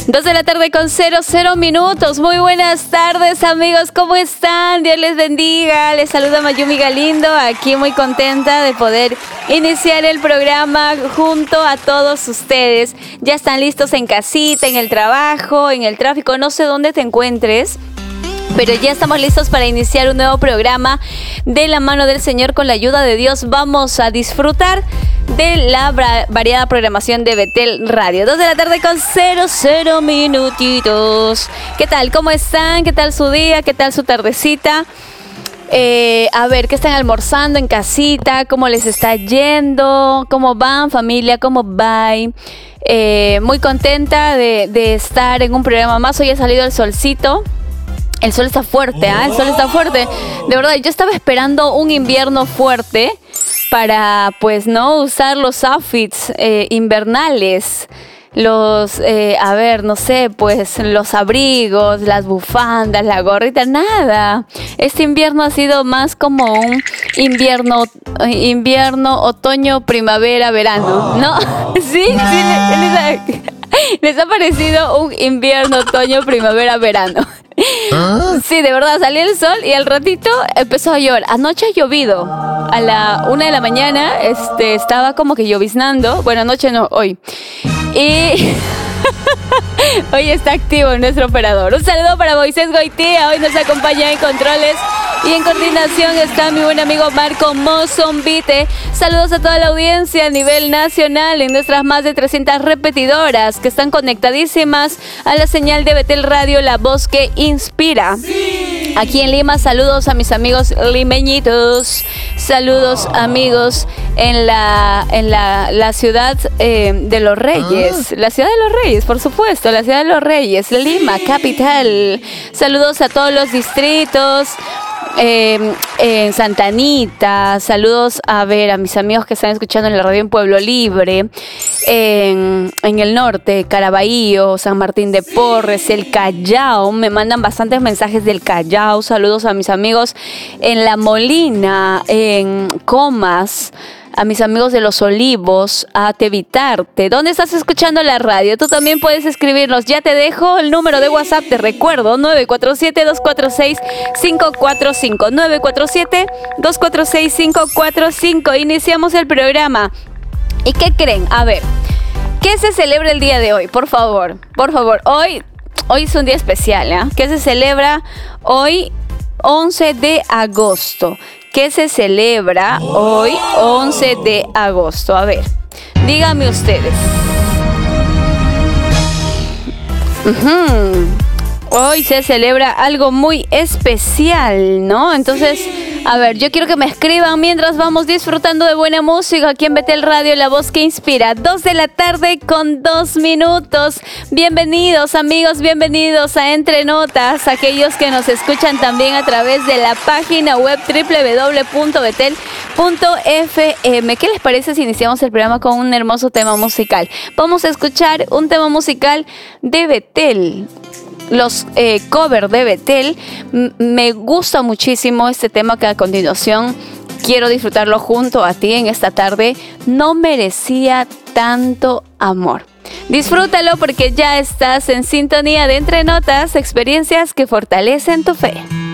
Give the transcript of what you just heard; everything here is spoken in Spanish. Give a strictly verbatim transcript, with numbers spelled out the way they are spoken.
Dos de la tarde con cero cero minutos. Muy buenas tardes, amigos. ¿Cómo están? Dios les bendiga. Les saluda Mayumi Galindo. Aquí muy contenta de poder iniciar el programa junto a todos ustedes. Ya están listos en casita, en el trabajo, en el tráfico. No sé dónde te encuentres, pero ya estamos listos para iniciar un nuevo programa de la mano del Señor. Con la ayuda de Dios vamos a disfrutar de la variada programación de Betel Radio. Dos de la tarde con cero cero minutitos. ¿Qué tal? ¿Cómo están? ¿Qué tal su día? ¿Qué tal su tardecita? Eh, a ver, ¿qué están almorzando en casita? ¿Cómo les está yendo? ¿Cómo van, familia? ¿Cómo va? Eh, muy contenta de, de estar en un programa más. Hoy ha salido el solcito. El sol está fuerte, ¿ah? ¿eh? El sol está fuerte. De verdad, yo estaba esperando un invierno fuerte para, pues, no usar los outfits eh, invernales. Los, eh, a ver, no sé, pues, los abrigos, las bufandas, la gorrita, nada. Este invierno ha sido más como un invierno, invierno, otoño, primavera, verano, ¿no? Sí, sí, les, les, les ha parecido un invierno, otoño, primavera, verano. ¿Ah? Sí, de verdad, salió el sol y al ratito empezó a llover. Anoche ha llovido. A la una de la mañana este, estaba como que lloviznando. Bueno, anoche no, hoy. Y hoy está activo nuestro operador. Un saludo para Moisés Goitía. Hoy nos acompaña en controles. Y en coordinación está mi buen amigo Marco Mozombite. Saludos a toda la audiencia a nivel nacional en nuestras más de trescientas repetidoras que están conectadísimas a la señal de Betel Radio, la voz que inspira. Sí. Aquí en Lima, saludos a mis amigos limeñitos. Saludos, amigos, en la, en la, la ciudad eh, de los Reyes. Ah. La ciudad de los Reyes, por supuesto, la ciudad de los Reyes, Lima, capital. Saludos a todos los distritos. Eh, en Santa Anita, saludos a ver a mis amigos que están escuchando en la radio en Pueblo Libre, en, en el norte, Caraballo, San Martín de Porres, el Callao, me mandan bastantes mensajes del Callao. Saludos a mis amigos en La Molina, en Comas, a mis amigos de Los Olivos, a Tevitarte. ¿Dónde estás escuchando la radio? Tú también puedes escribirnos. Ya te dejo el número de WhatsApp, te recuerdo, nueve cuatro siete, dos cuatro seis, cinco cuatro cinco. nueve cuatro siete, dos cuatro seis, cinco cuatro cinco. Iniciamos el programa. ¿Y qué creen? A ver, ¿qué se celebra el día de hoy? Por favor, por favor. Hoy, hoy es un día especial, ¿eh? ¿Qué se celebra hoy, once de agosto? ¿Qué se celebra hoy, once de agosto? A ver, díganme ustedes. Uh-huh. Hoy se celebra algo muy especial, ¿no? Entonces, a ver, yo quiero que me escriban mientras vamos disfrutando de buena música aquí en Betel Radio, la voz que inspira. Dos de la tarde con dos minutos. Bienvenidos, amigos, bienvenidos a Entre Notas, aquellos que nos escuchan también a través de la página web doble u doble u doble u punto betel punto f m. ¿Qué les parece si iniciamos el programa con un hermoso tema musical? Vamos a escuchar un tema musical de Betel. Los eh, covers de Betel. M- me gusta muchísimo este tema que a continuación quiero disfrutarlo junto a ti en esta tarde. No merecía tanto amor. Disfrútalo porque ya estás en sintonía de Entre Notas, experiencias que fortalecen tu fe.